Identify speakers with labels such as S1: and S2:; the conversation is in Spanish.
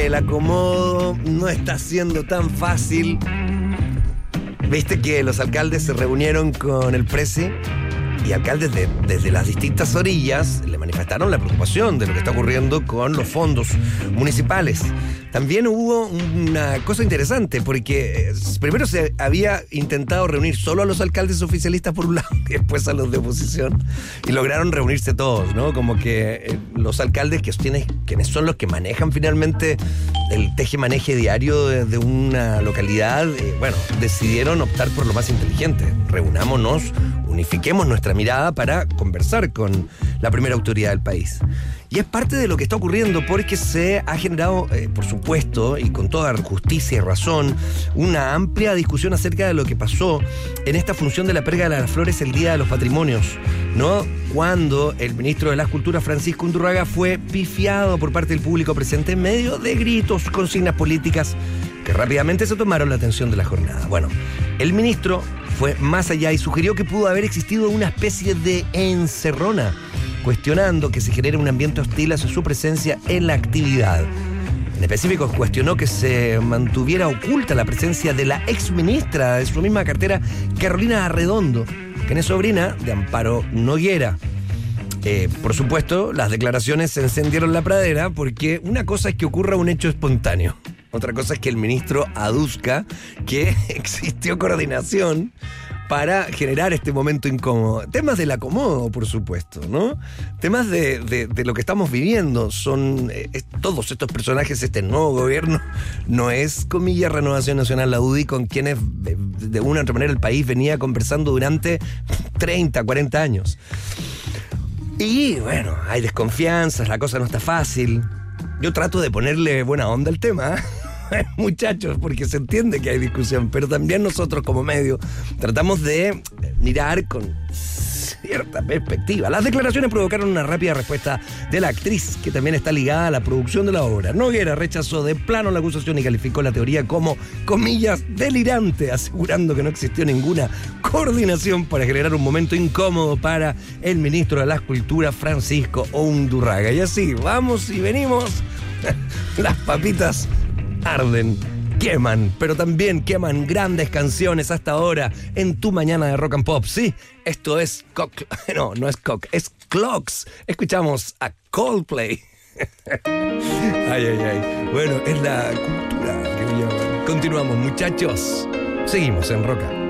S1: El acomodo no está siendo tan fácil. Viste que los alcaldes se reunieron con el presi y alcaldes desde las distintas orillas le manifestaron la preocupación de lo que está ocurriendo con los fondos municipales. También hubo una cosa interesante, porque primero se había intentado reunir solo a los alcaldes oficialistas por un lado y después a los de oposición, y lograron reunirse todos, ¿no? Como que los alcaldes, quienes son los que manejan finalmente el teje-maneje diario de una localidad, decidieron optar por lo más inteligente. Reunámonos, unifiquemos nuestra mirada para conversar con la primera autoridad del país. Y es parte de lo que está ocurriendo, porque se ha generado, por supuesto, y con toda justicia y razón, una amplia discusión acerca de lo que pasó en esta función de la perga de las flores el Día de los Patrimonios, ¿no? Cuando el ministro de las Culturas, Francisco Undurraga, fue pifiado por parte del público presente en medio de gritos, consignas políticas que rápidamente se tomaron la atención de la jornada. Bueno, el ministro fue más allá y sugirió que pudo haber existido una especie de encerrona, cuestionando que se genere un ambiente hostil hacia su presencia en la actividad. En específico, cuestionó que se mantuviera oculta la presencia de la exministra de su misma cartera, Carolina Arredondo, quien es sobrina de Amparo Noguera. Por supuesto, las declaraciones se encendieron la pradera, porque una cosa es que ocurra un hecho espontáneo. Otra cosa es que el ministro aduzca que existió coordinación para generar este momento incómodo. Temas del acomodo, por supuesto, ¿no? Temas de lo que estamos viviendo. Son todos estos personajes, este nuevo gobierno, no es, comillas, Renovación Nacional, la UDI, con quienes de una u otra manera el país venía conversando durante 30, 40 años. Y bueno, hay desconfianzas, la cosa no está fácil. Yo trato de ponerle buena onda al tema, muchachos, porque se entiende que hay discusión, pero también nosotros como medio tratamos de mirar con cierta perspectiva. Las declaraciones provocaron una rápida respuesta de la actriz, que también está ligada a la producción de la obra. Noguera rechazó de plano la acusación y calificó la teoría como, comillas, delirante, asegurando que no existió ninguna coordinación para generar un momento incómodo para el ministro de las Culturas, Francisco Undurraga. Y así, vamos y venimos, las papitas arden, queman, pero también queman grandes canciones hasta ahora en tu mañana de Rock and Pop. Sí, esto es no es Cock, es Clocks. Escuchamos a Coldplay. Ay. Bueno, es la cultura que me llaman. Continuamos, muchachos. Seguimos en Roca.